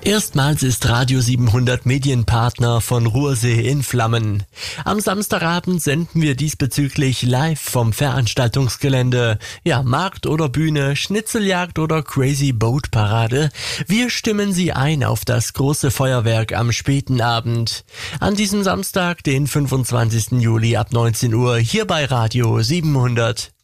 Erstmals ist Radio 700 Medienpartner von Ruhrsee in Flammen. Am Samstagabend senden wir diesbezüglich live vom Veranstaltungsgelände. Ja, Markt oder Bühne, Schnitzeljagd oder Crazy Boat Parade. Wir stimmen Sie ein auf das große Feuerwerk am späten Abend. An diesem Samstag, den 25. Juli ab 19 Uhr, hier bei Radio 700.